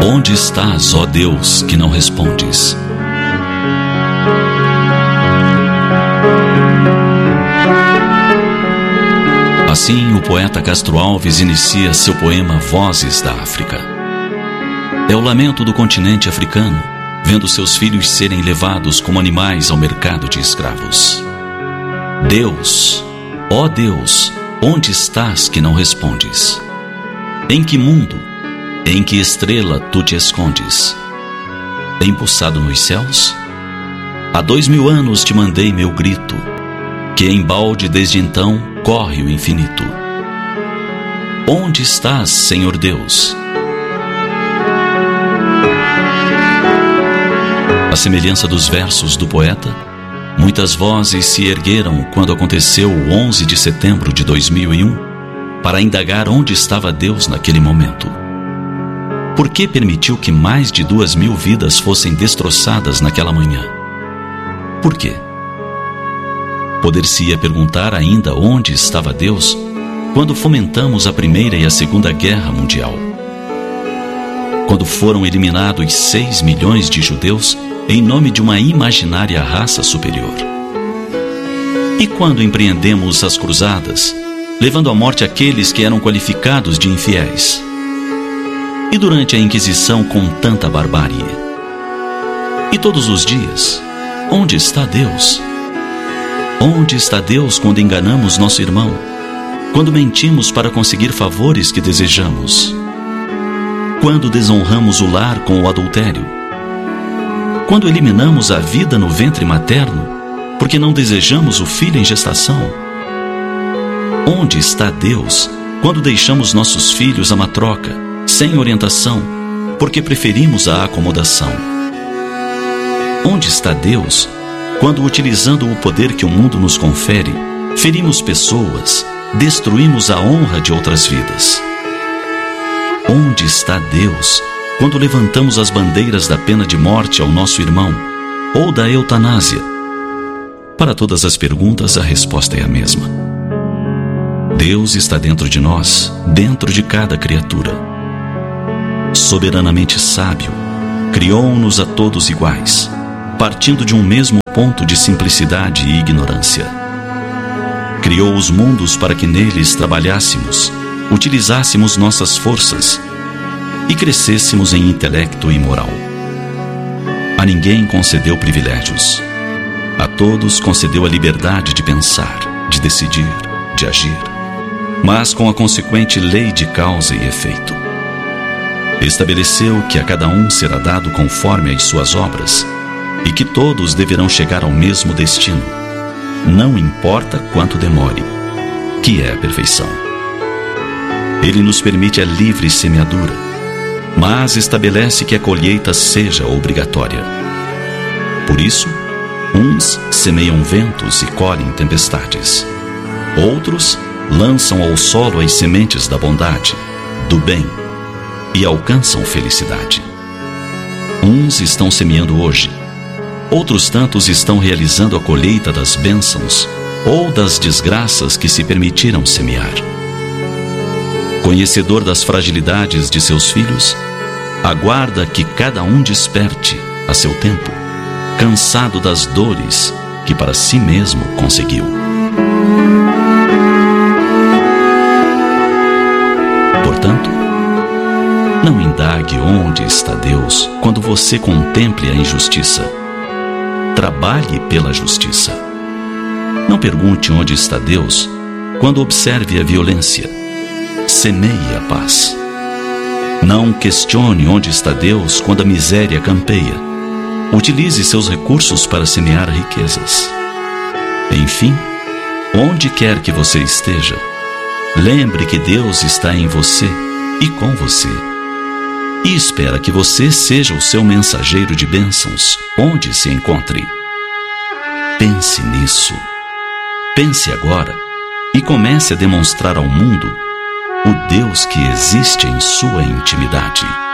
Onde estás, ó Deus, que não respondes? Assim, o poeta Castro Alves inicia seu poema Vozes da África. É o lamento do continente africano, vendo seus filhos serem levados como animais ao mercado de escravos. Deus, ó Deus, onde estás que não respondes? Em que mundo, em que estrela tu te escondes? Embuçado nos céus? Há 2000 anos te mandei meu grito, que em balde desde então corre o infinito. Onde estás, Senhor Deus? À semelhança dos versos do poeta, muitas vozes se ergueram quando aconteceu o 11 de setembro de 2001 para indagar onde estava Deus naquele momento. Por que permitiu que mais de 2000 vidas fossem destroçadas naquela manhã? Por quê? Poder-se-ia perguntar ainda onde estava Deus quando fomentamos a Primeira e a Segunda Guerra Mundial. Quando foram eliminados 6 milhões de judeus em nome de uma imaginária raça superior. E quando empreendemos as cruzadas, levando à morte aqueles que eram qualificados de infiéis? E durante a Inquisição com tanta barbárie? E todos os dias, onde está Deus? Onde está Deus quando enganamos nosso irmão? Quando mentimos para conseguir favores que desejamos? Quando desonramos o lar com o adultério? Quando eliminamos a vida no ventre materno, porque não desejamos o filho em gestação? Onde está Deus quando deixamos nossos filhos à matroca, sem orientação, porque preferimos a acomodação? Onde está Deus quando, utilizando o poder que o mundo nos confere, ferimos pessoas, destruímos a honra de outras vidas? Onde está Deus quando levantamos as bandeiras da pena de morte ao nosso irmão, ou da eutanásia? Para todas as perguntas, a resposta é a mesma. Deus está dentro de nós, dentro de cada criatura. Soberanamente sábio, criou-nos a todos iguais, partindo de um mesmo ponto de simplicidade e ignorância. Criou os mundos para que neles trabalhássemos, utilizássemos nossas forças e crescêssemos em intelecto e moral. A ninguém concedeu privilégios. A todos concedeu a liberdade de pensar, de decidir, de agir, mas com a consequente lei de causa e efeito. Estabeleceu que a cada um será dado conforme as suas obras e que todos deverão chegar ao mesmo destino, não importa quanto demore, que é a perfeição. Ele nos permite a livre semeadura, mas estabelece que a colheita seja obrigatória. Por isso, uns semeiam ventos e colhem tempestades. Outros lançam ao solo as sementes da bondade, do bem, e alcançam felicidade. Uns estão semeando hoje, outros tantos estão realizando a colheita das bênçãos ou das desgraças que se permitiram semear. Conhecedor das fragilidades de seus filhos, aguarda que cada um desperte, a seu tempo, cansado das dores que para si mesmo conseguiu. Portanto, não indague onde está Deus quando você contemple a injustiça. Trabalhe pela justiça. Não pergunte onde está Deus quando observe a violência. Semeie a paz. Não questione onde está Deus quando a miséria campeia. Utilize seus recursos para semear riquezas. Enfim, onde quer que você esteja, lembre que Deus está em você e com você, e espera que você seja o seu mensageiro de bênçãos onde se encontre. Pense nisso. Pense agora e comece a demonstrar ao mundo o Deus que existe em sua intimidade.